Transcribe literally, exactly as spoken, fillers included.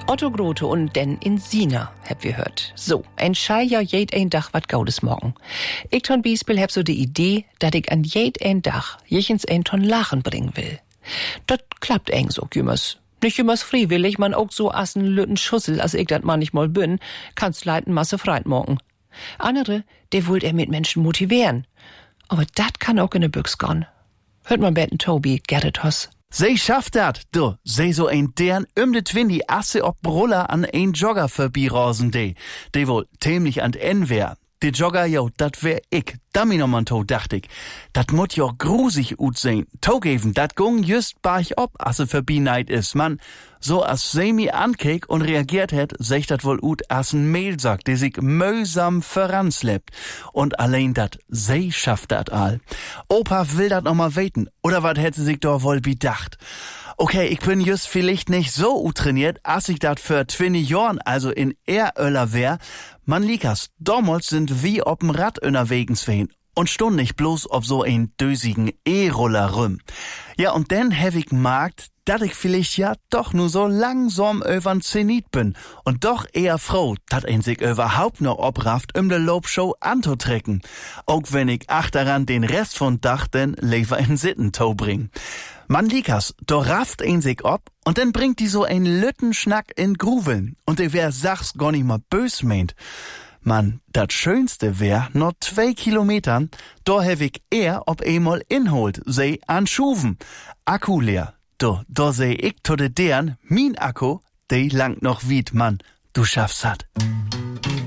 Otto Grote und denn in Sina, hab wir hört. So, ein Schei ja jed ein Dach wat gaudes morgen. Ich ton Biespel hab so die Idee, dat ich an jed ein Dach jechens ein ton Lachen bringen will. Dat klappt eng so, Jümmers. Nicht jümmers freiwillig, man auch so assen lütten Schussel, als ich dat manchmal bin, kannst leiten Masse freit morgen. Andere, der wollt er mit Menschen motivieren. Aber dat kann auch in de Büchs gehen. Hört man betten Tobi, Gerrit Hoss. Sie schafft dat, du. Sie so ein deren um de Twindi Asse ob Bruller an ein Jogger vorbeirosen de. De wohl tämlich an en wär. De Jogger, jo, dat wär ich. Dummy noch mal to, dacht ich. Dat mut jo grusig ut sehen. Togeven, dat gung just barch ob, asse vorbei is, man. So as sie mi ankek und reagiert het, sech dat wohl ut assen Mehlsack, der sich mühsam voranslebt. Und allein dat, sie schafft dat all. Opa will dat noch mal weten. Oder wat hätte sich doch wohl bedacht? Okay, ich bin just vielleicht nicht so trainiert, als ich dat für zwanzig Jahren, also in Eröller wär. Man likas, damals sind wie ob'm Rad unterwegs wehen. Und stund nicht bloß auf so ein dösigen E-Roller rum. Ja, und dann hab ich gemerkt, dass ich vielleicht ja doch nur so langsam übern Zenit bin. Und doch eher froh, dass ein sich überhaupt noch obrafft, um de Lobshow anzutrecken. Auch wenn ich achteran den Rest von Dach denn lieber in Sittentau bring. Man likas, do rafft ein sich ob und dann bringt die so ein Lüttenschnack in Gruveln. Und der wär sachs gar nicht mal bös meint. Man, dat Schönste wär, noch zwei Kilometern, da hab ich eher ob einmal inholt, sei an Schuven. Akku leer. Do, da seh ich to de deren, min Akku, de langt noch wied, Mann, du schaffst hat.